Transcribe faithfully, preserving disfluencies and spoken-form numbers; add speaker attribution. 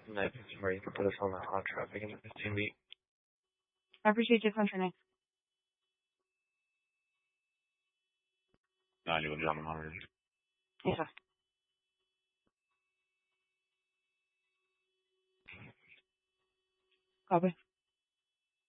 Speaker 1: Nice. Where you can put us on the hot traffic in fifteen weeks.
Speaker 2: I appreciate your company.
Speaker 1: ninety one John Hunter.
Speaker 2: Yes, sir. Copy.